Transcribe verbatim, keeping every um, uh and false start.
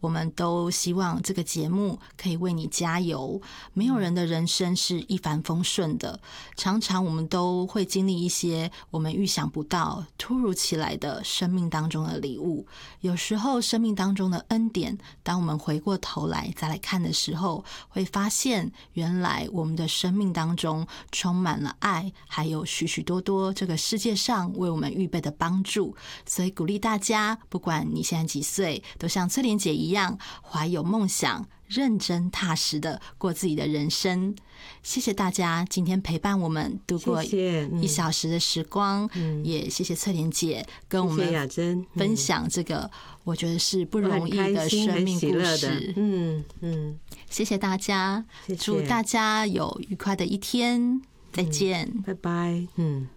我们都希望这个节目可以为你加油。没有人的人生是一帆风顺的，常常我们都会经历一些我们预想不到、突如其来的生命当中的礼物。有时候生命当中的恩典，当我们回过头来再来看的时候，会发现原来我们的生命当中充满了爱，还有许许多多这个世界上为我们预备的帮助。所以鼓励大家，不管你现在几岁，都像翠莲姐一样怀有梦想，认真踏实的过自己的人生。谢谢大家今天陪伴我们度过一小时的时光，谢谢、嗯、也谢谢翠莲姐跟我们分享这个我觉得是不容易的生命故事。嗯嗯，谢谢大家，谢谢，祝大家有愉快的一天，再见， 拜拜。嗯。